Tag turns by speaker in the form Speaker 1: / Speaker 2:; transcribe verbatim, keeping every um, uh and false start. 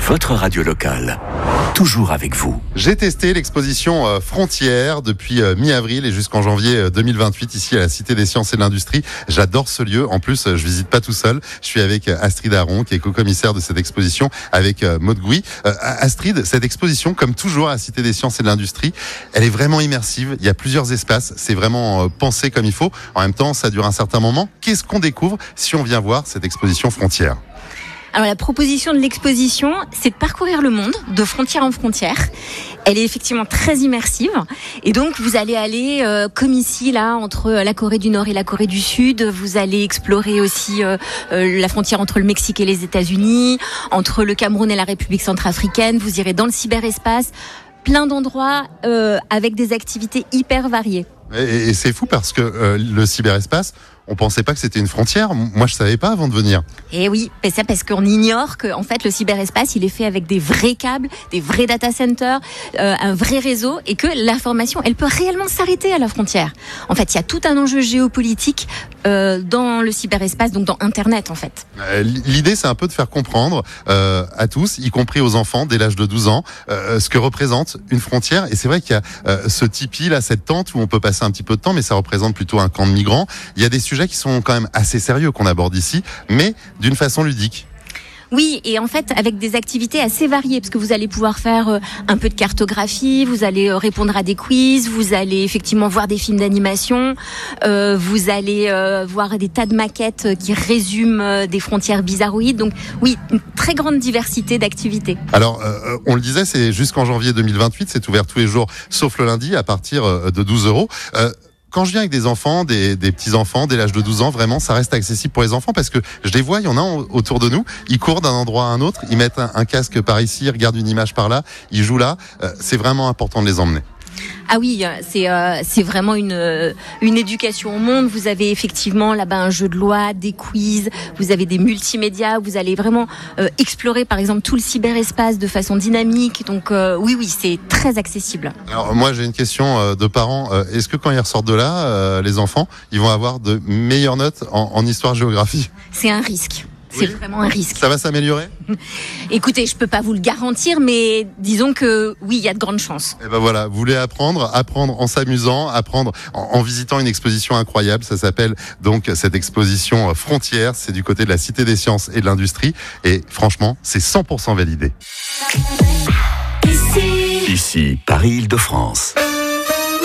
Speaker 1: votre radio locale. Toujours avec vous.
Speaker 2: J'ai testé l'exposition euh, Frontières depuis euh, mi-avril et jusqu'en janvier euh, deux mille vingt-huit ici à la Cité des Sciences et de l'Industrie. J'adore ce lieu. En plus, euh, je visite pas tout seul. Je suis avec euh, Astrid Aron, qui est co-commissaire de cette exposition, avec euh, Maud Gouy. Euh, Astrid, cette exposition, comme toujours à la Cité des Sciences et de l'Industrie, elle est vraiment immersive. Il y a plusieurs espaces. C'est vraiment euh, pensé comme il faut. En même temps, ça dure un certain moment. Qu'est-ce qu'on découvre si on vient voir cette exposition Frontières ?
Speaker 3: Alors la proposition de l'exposition, c'est de parcourir le monde de frontière en frontière. Elle est effectivement très immersive et donc vous allez aller euh, comme ici là entre la Corée du Nord et la Corée du Sud. Vous allez explorer aussi euh, euh, la frontière entre le Mexique et les États-Unis, entre le Cameroun et la République centrafricaine. Vous irez dans le cyberespace, plein d'endroits euh, avec des activités hyper variées.
Speaker 2: Et, et c'est fou parce que euh, le cyberespace, on pensait pas que c'était une frontière. Moi, je savais pas avant de venir.
Speaker 3: Et oui, mais ça parce qu'on ignore que en fait le cyberespace, il est fait avec des vrais câbles, des vrais data centers, euh, un vrai réseau, et que l'information, elle peut réellement s'arrêter à la frontière. En fait, il y a tout un enjeu géopolitique euh, dans le cyberespace, donc dans Internet, en fait.
Speaker 2: Euh, l'idée, c'est un peu de faire comprendre euh, à tous, y compris aux enfants dès l'âge de douze ans, euh, ce que représente une frontière. Et c'est vrai qu'il y a euh, ce tipi là, cette tente où on peut passer un petit peu de temps, mais ça représente plutôt un camp de migrants. Il y a des sujets qui sont quand même assez sérieux qu'on aborde ici, mais d'une façon ludique.
Speaker 3: Oui, et en fait avec des activités assez variées, parce que vous allez pouvoir faire euh, un peu de cartographie, vous allez euh, répondre à des quiz, vous allez effectivement voir des films d'animation, euh, vous allez euh, voir des tas de maquettes qui résument euh, des frontières bizarroïdes. Donc oui, une très grande diversité d'activités.
Speaker 2: Alors, euh, on le disait, c'est jusqu'en janvier deux mille vingt-huit, c'est ouvert tous les jours, sauf le lundi, à partir de douze euros. Euh, Quand je viens avec des enfants, des, des petits-enfants, dès l'âge de douze ans, vraiment, ça reste accessible pour les enfants parce que je les vois, il y en a autour de nous, ils courent d'un endroit à un autre, ils mettent un, un casque par ici, ils regardent une image par là, ils jouent là. Euh, c'est vraiment important de les emmener.
Speaker 3: Ah oui, c'est euh, c'est vraiment une une éducation au monde. Vous avez effectivement là-bas un jeu de loi, des quiz, vous avez des multimédias, vous allez vraiment euh, explorer par exemple tout le cyberespace de façon dynamique. Donc euh, oui oui, c'est très accessible.
Speaker 2: Alors moi j'ai une question euh, de parents. Euh, est-ce que quand ils ressortent de là, euh, les enfants, ils vont avoir de meilleures notes en, en histoire-géographie ?
Speaker 3: C'est un risque. C'est oui. Vraiment un risque.
Speaker 2: Ça va s'améliorer ?
Speaker 3: Écoutez, je peux pas vous le garantir, mais disons que oui, il y a de grandes chances.
Speaker 2: Et ben voilà, vous voulez apprendre, apprendre en s'amusant, apprendre en, en visitant une exposition incroyable. Ça s'appelle donc cette exposition Frontières. C'est du côté de la Cité des Sciences et de l'Industrie. Et franchement, c'est cent pour cent validé.
Speaker 1: Ici, Paris-Île-de-France.